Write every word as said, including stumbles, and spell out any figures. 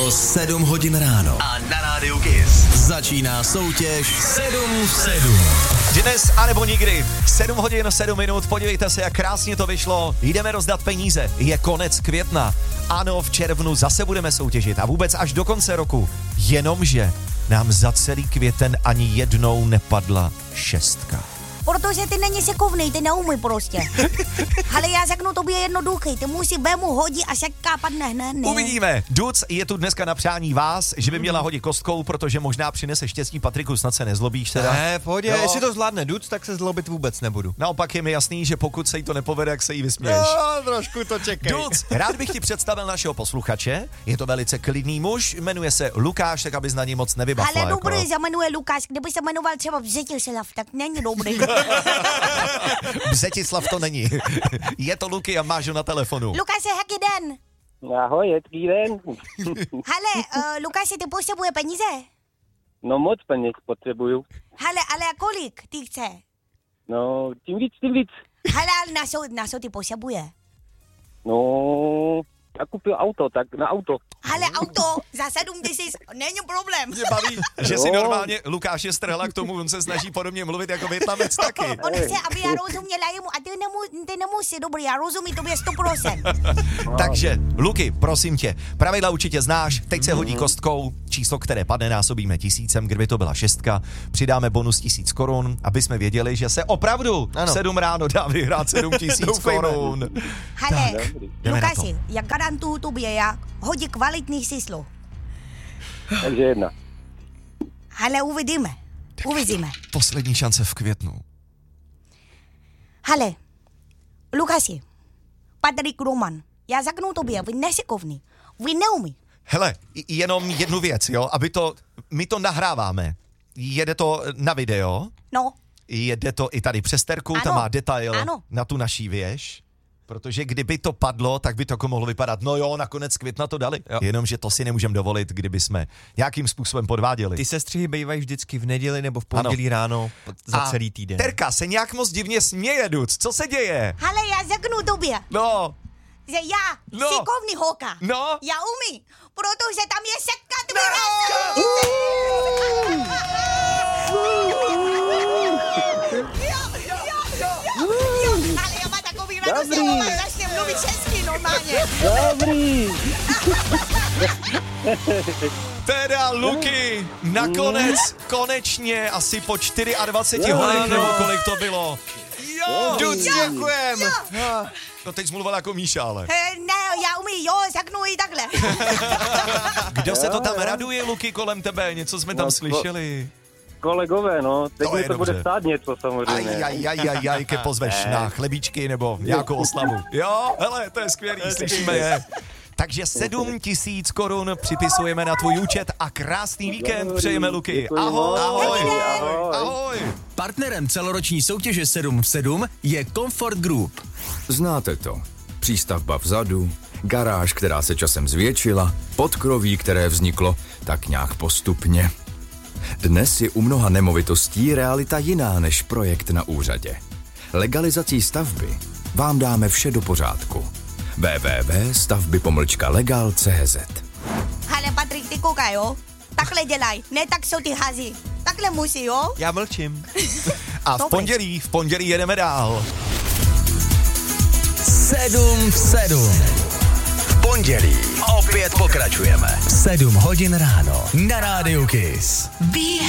Bylo sedm hodin ráno a na rádiu Kiss začíná soutěž sedm v sedm. Dnes anebo nikdy. sedm hodin, sedm minut. Podívejte se, jak krásně to vyšlo. Jdeme rozdat peníze. Je konec května. Ano, v červnu zase budeme soutěžit a vůbec až do konce roku. Jenomže nám za celý květen ani jednou nepadla šestka. Protože ty není šikovnej, ty neumí prostě. Ale já řeknu tobě jednoduchý, ty musí vemu hodit a šestka padne hned. Ne. Uvidíme. Duc je tu dneska na přání vás, že by měla hodit kostkou, protože možná přinese štěstí. Patriku, snad se nezlobíš teda. Ne, v pohodě, jestli to zvládne Duc, tak se zlobit vůbec nebudu. Naopak je mi jasný, že pokud se jí to nepovede, jak se jí vysměješ. No, trošku to čekej. Duc, rád bych ti představil našeho posluchače. Je to velice klidný muž, jmenuje se Lukáš, tak abys na něj moc nevybafla. Ale jako. dobrý, se jmenuje Lukáš, kdyby se jmenoval třeba Břetislav, tak není dobrý. Břetislav to není. Je to Luky a máš ho na telefonu. Lukáši, jaký den? Ahoj, hezký den. Hele, uh, Lukáši, ty potřebuje peníze? No moc peněz potřebuju. Hele, ale kolik ty chce? No, tím víc, tím víc. Hele, ale na co, na co ty potřebuje? No, já koupil auto, tak na auto. Ale auto za sedm tisíc, není problém. Mě baví, že si normálně Lukáš je strhla k tomu, on se snaží podobně mluvit jako Vietnamec taky. On chce, aby já rozuměla jemu a ty, nemu, ty nemusí, dobrý, já rozumím tobě sto procent. Takže, Luky, prosím tě, pravidla určitě znáš, teď se hodí kostkou, číslo, které padne, násobíme tisícem, kdyby to byla šestka, přidáme bonus tisíc korun, aby jsme věděli, že se opravdu v sedm ráno dá vyhrát sedm tisíc korun. Hele, Lukáši, já garantuju tobě, já hodí kvalitní číslo. Takže jedna. Ale uvidíme, uvidíme. Poslední šance v květnu. Hele, Lukáši, Patrik Roman, já řeknu tobě, vy nešikovný, vy neumí. Hele, jenom jednu věc, jo, aby to, my to nahráváme. Jede to na video, No. jede to i tady přes terku, Ano. tam má detail Ano. na tu naší věž. Protože kdyby to padlo, tak by to jako mohlo vypadat, no jo, nakonec května to dali. Jo. Jenomže to si nemůžeme dovolit, kdyby jsme nějakým způsobem podváděli. Ty sestřihy bývají vždycky v neděli nebo v pondělí Ano. ráno za A celý týden. Terka se nějak moc divně směje, Duc. Co se děje? Hele, já řeknu tobě, No, že já, No. šikovný holka, no. já umí, protože tam je šestka tvrdá. Ale já mám takový radost, že mám začne mluvit česky normálně. Dobrý. Teda, Luky, nakonec, konečně, asi po dvaceti čtyřech hodinách, nebo kolik to bylo. Jo, Duc, děkujem. No teď jsi mluvila jako Míša, ale. He, ne, já umí, jo, řeknu i takhle. Kdo se to tam raduje, Luky, kolem tebe? Něco jsme tam No, slyšeli. Kolegové, no, teď To mi je to bude dobře. stát něco samozřejmě. Aj, aj, aj, aj, aj, ke pozveš na chlebíčky nebo nějakou oslavu. Jo, hele, to je skvělý, slyšíme je. Takže sedm tisíc korun připisujeme na tvůj účet a krásný víkend přejeme, Luky. Děkuji Ahoj, moc. ahoj, Ahoj. ahoj. Partnerem celoroční soutěže sedm v sedm je Comfort Group. Znáte to. Přístavba vzadu, garáž, která se časem zvětšila, podkroví, které vzniklo tak nějak postupně. Dnes je u mnoha nemovitostí realita jiná než projekt na úřadě. Legalizací stavby vám dáme vše do pořádku. w w w tečka stavby pomlčka legal tečka c z. Hele, Patrik, ty koukaj, jo? Takhle dělaj, ne tak jsou ty hazy. Takhle musí, jo? Já mlčím. A v Dobrý. pondělí, v pondělí jedeme dál. sedm v sedm. V pondělí opět pokračujeme. sedm hodin ráno na rádiu Kiss.